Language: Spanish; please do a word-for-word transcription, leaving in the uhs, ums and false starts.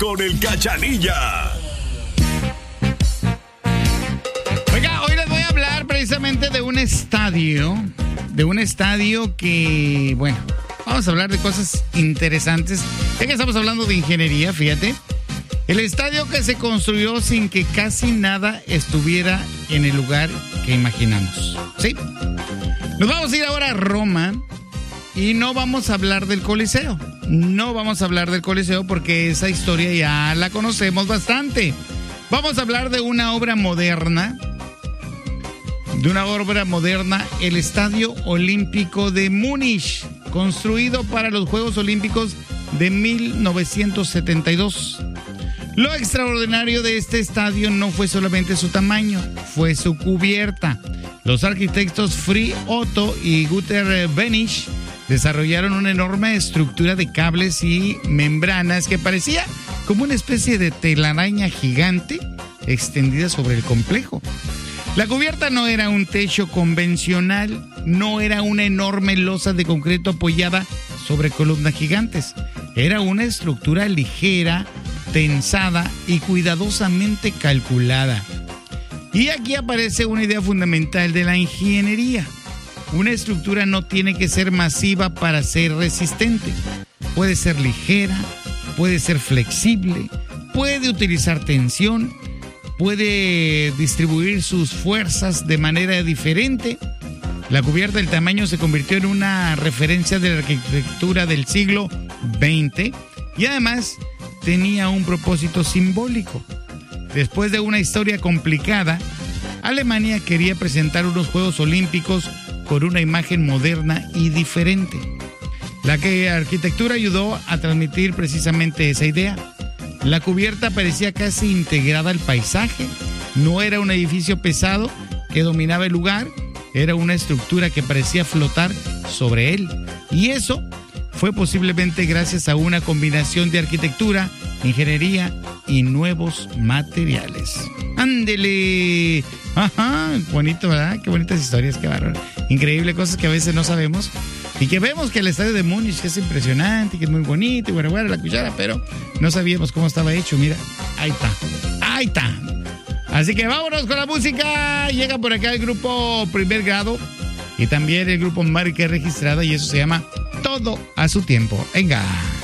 con el Cachanilla. Oiga, hoy les voy a hablar precisamente de un estadio, de un estadio que, bueno, vamos a hablar de cosas interesantes. Ya que estamos hablando de ingeniería, fíjate. El estadio que se construyó sin que casi nada estuviera en el lugar que imaginamos. ¿Sí? Nos vamos a ir ahora a Roma y no vamos a hablar del Coliseo. No vamos a hablar del Coliseo porque esa historia ya la conocemos bastante. Vamos a hablar de una obra moderna. De una obra moderna, el Estadio Olímpico de Múnich, construido para los Juegos Olímpicos de mil novecientos setenta y dos. Lo extraordinario de este estadio no fue solamente su tamaño, fue su cubierta. Los arquitectos Fritz Otto y Günter Behnisch desarrollaron una enorme estructura de cables y membranas que parecía como una especie de telaraña gigante extendida sobre el complejo. La cubierta no era un techo convencional, no era una enorme losa de concreto apoyada sobre columnas gigantes. Era una estructura ligera, tensada y cuidadosamente calculada. Y aquí aparece una idea fundamental de la ingeniería. Una estructura no tiene que ser masiva para ser resistente. Puede ser ligera, puede ser flexible, puede utilizar tensión, puede distribuir sus fuerzas de manera diferente. La cubierta del tamaño se convirtió en una referencia de la arquitectura del siglo veinte y además tenía un propósito simbólico. Después de una historia complicada, Alemania quería presentar unos Juegos Olímpicos con una imagen moderna y diferente. La que arquitectura ayudó a transmitir precisamente esa idea. La cubierta parecía casi integrada al paisaje. No era un edificio pesado que dominaba el lugar, era una estructura que parecía flotar sobre él. Y eso fue posiblemente gracias a una combinación de arquitectura, ingeniería y nuevos materiales. ¡Ándele! Ajá, bonito, ¿verdad? Qué bonitas historias, qué bárbaro. Increíble, cosas que a veces no sabemos. Y que vemos que el estadio de Múnich es impresionante, que es muy bonito, y bueno, bueno, la cuchara, pero no sabíamos cómo estaba hecho. Mira, ahí está, ahí está. Así que vámonos con la música. Llega por acá el grupo Primer Grado y también el grupo Marca Registrada, y eso se llama Todo a su Tiempo. Venga.